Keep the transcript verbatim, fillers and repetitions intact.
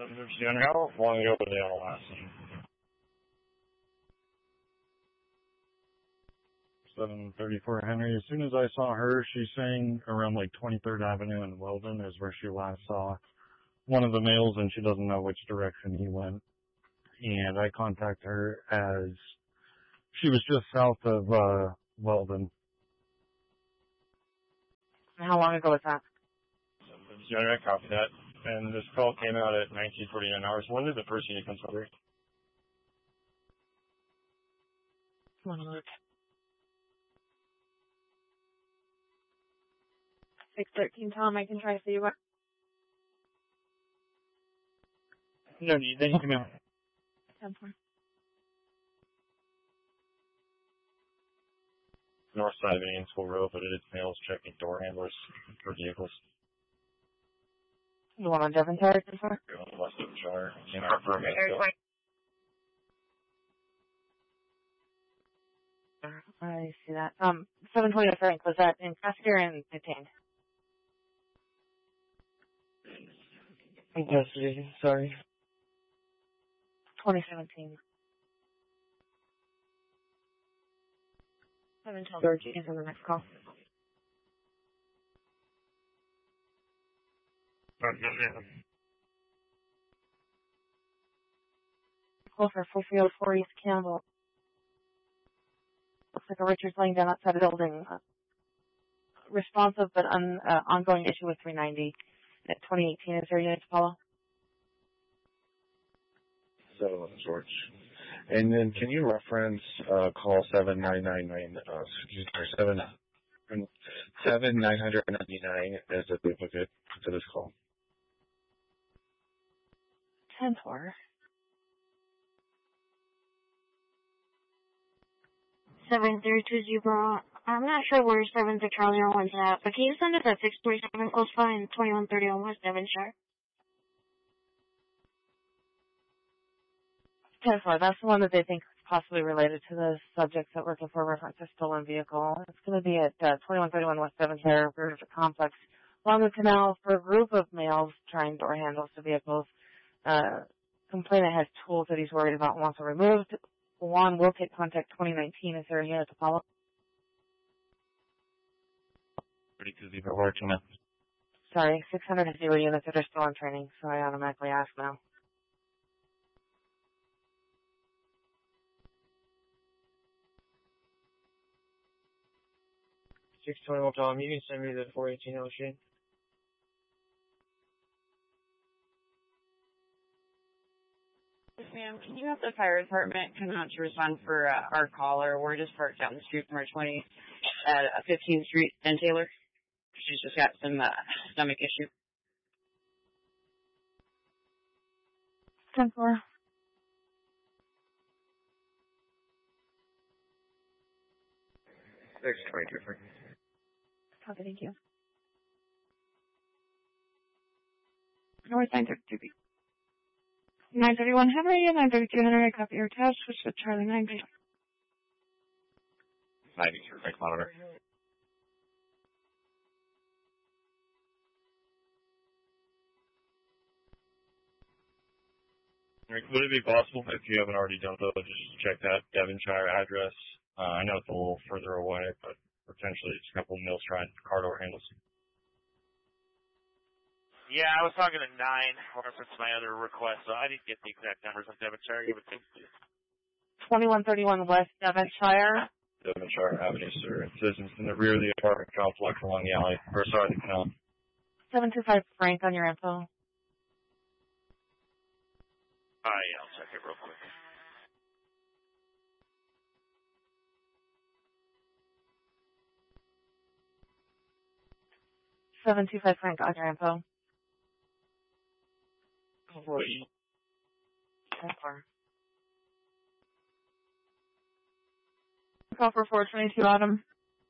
How long ago were they on the last scene? seven thirty-four Henry. As soon as I saw her, she's saying around like twenty-third Avenue in Weldon is where she last saw one of the males, and she doesn't know which direction he went. And I contact her as she was just south of uh, Weldon. How long ago was that? Yeah, I copied that. And this call came out at nineteen forty-nine hours. When did the first unit come over? One look. six thirteen, Tom, I can try to see you. No need, then you come out. ten four. North side of Indian School Road, but it is males checking door handlers for vehicles. The one on Devonshire, ten four? West Devonshire. In our for a minute. I see that. Um, seven twenty Frank, was that in custody or in detained? In custody, sorry. twenty seventeen. seven twelve is on the next call. Call for Fulfield four East Campbell. Looks like a Richard's laying down outside the building. Uh, responsive but un, uh, ongoing issue with three ninety at twenty eighteen. Is there a unit to follow? Seven, George. And then can you reference uh, call seven nine nine nine, uh, excuse me, seven, seven nine hundred ninety nine as a duplicate to this call? ten four. seven three two zero. I'm not sure where seven six Charlie one's at, but can you send us at six forty-seven close by and twenty-one thirty on West Devonshire? ten four, that's the one that they think is possibly related to the subjects that working for reference a stolen vehicle. It's going to be at uh, twenty-one thirty-one West Devonshire River Complex along the canal for a group of males trying door handles to vehicles. Uh, complainant has tools that he's worried about and wants them removed. Juan will take contact twenty nineteen. Is there a unit to follow? thirty-two zero working now. Sorry, six hundred is zero units that are still on training, so I automatically ask now. six twenty-one, Tom, you can send me the four eighteen L sheet. Ma'am, can you have the fire department come out to respond for uh, our caller? We're just parked down the street from our twenty at uh, fifteenth Street and Taylor. She's just got some uh, stomach issue. ten four. six twenty-two. Okay, thank you. North nine thirty-two B. nine thirty-one Henry and nine thirty-two Henry, I copy your test, switch to Charlie nine B. ninety-two, Frank monitor. Would it be possible, if you haven't already done so, just check that Devonshire address? Uh, I know it's a little further away, but potentially it's a couple of mills trying car door handles. Yeah, I was talking to nine, reference my other request, so I didn't get the exact numbers on Devonshire. You would think. twenty-one thirty-one West Devonshire. Devonshire Avenue, sir. It says it's in the rear of the apartment complex along the alley, or sorry, the canal. seven two five Frank on your info. Uh, yeah, I'll check it real quick. seven two five Frank on your info. Wait. ten four. Call for four twenty-two Autumn.